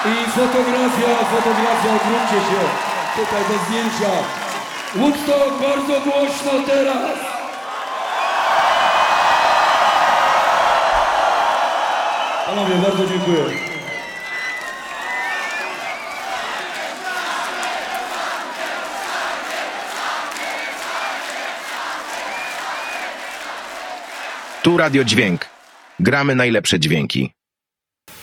I fotografia, odwróćcie się. Tutaj bez zdjęcia. Woodstock, bardzo głośno teraz. Panowie, bardzo dziękuję. Tu Radio Dźwięk. Gramy najlepsze dźwięki.